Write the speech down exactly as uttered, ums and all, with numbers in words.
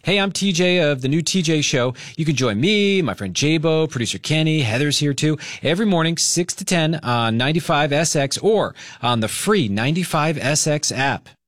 Hey, I'm T J of the new T J Show. You can join me, my friend Jabo, producer Kenny, Heather's here too, every morning, six to ten on ninety-five S X or on the free ninety-five S X app.